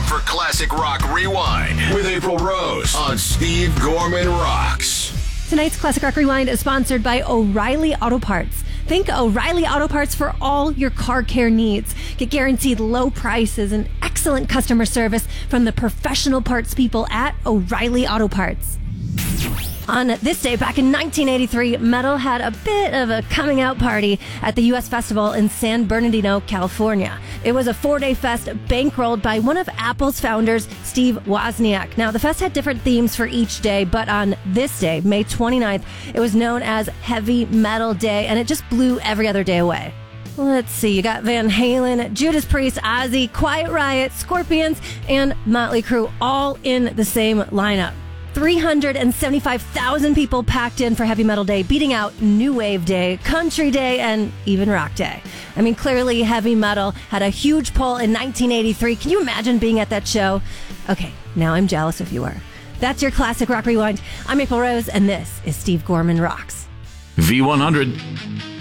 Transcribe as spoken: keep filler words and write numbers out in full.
for Classic Rock Rewind with April Rose on Steve Gorman Rocks. Tonight's Classic Rock Rewind is sponsored by O'Reilly Auto Parts. Think O'Reilly Auto Parts for all your car care needs. Get guaranteed low prices and excellent customer service from the professional parts people at O'Reilly Auto Parts. On this day, back in nineteen eighty-three, metal had a bit of a coming out party at the U S Festival in San Bernardino, California. It was a four-day fest bankrolled by one of Apple's founders, Steve Wozniak. Now, the fest had different themes for each day, but on this day, May twenty-ninth, it was known as Heavy Metal Day, and it just blew every other day away. Let's see, you got Van Halen, Judas Priest, Ozzy, Quiet Riot, Scorpions, and Motley Crue all in the same lineup. three hundred seventy-five thousand people packed in for Heavy Metal Day, beating out New Wave Day, Country Day, and even Rock Day. I mean, clearly heavy metal had a huge pull in nineteen eighty-three. Can you imagine being at that show? Okay, now I'm jealous if you were. That's your Classic Rock Rewind. I'm April Rose, and this is Steve Gorman Rocks. V one hundred.